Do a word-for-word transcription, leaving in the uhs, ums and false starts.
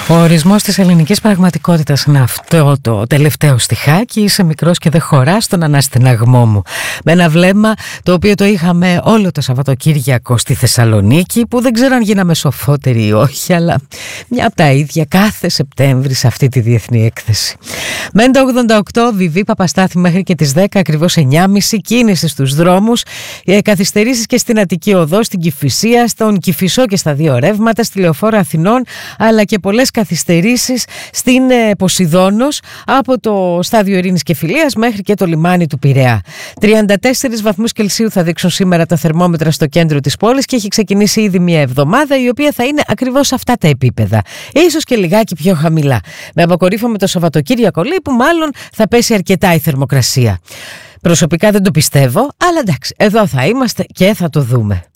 Ο ορισμός της ελληνικής πραγματικότητας είναι αυτό το τελευταίο στιχάκι. Είσαι μικρός και δεν χωράς στον αναστεναγμό μου. Με ένα βλέμμα το οποίο το είχαμε όλο το Σαββατοκύριακο στη Θεσσαλονίκη, που δεν ξέρω αν γίναμε σοφότεροι ή όχι, αλλά μια από τα ίδια κάθε Σεπτέμβρη σε αυτή τη διεθνή έκθεση. Μέντα ογδόντα οκτώ, Βιβί Παπαστάθη μέχρι και τις δέκα, ακριβώς εννιά και μισή, κίνηση στους δρόμους, καθυστερήσεις και στην Αττική Οδό, στην Κηφισία, στον Κηφισό και στα δύο ρεύματα, στη Λεωφόρο Αθηνών, αλλά και πολλές καθυστερήσεις στην Ποσειδώνος από το στάδιο Ειρήνης και Φιλίας μέχρι και το λιμάνι του Πειραιά. τριάντα τέσσερις βαθμούς Κελσίου θα δείξουν σήμερα τα θερμόμετρα στο κέντρο της πόλης και έχει ξεκινήσει ήδη μια εβδομάδα η οποία θα είναι ακριβώς αυτά τα επίπεδα. Ίσως και λιγάκι πιο χαμηλά. Με αποκορύφωμα το Σαββατοκύριακο, λέει, που μάλλον θα πέσει αρκετά η θερμοκρασία. Προσωπικά δεν το πιστεύω, αλλά εντάξει, εδώ θα είμαστε και θα το δούμε.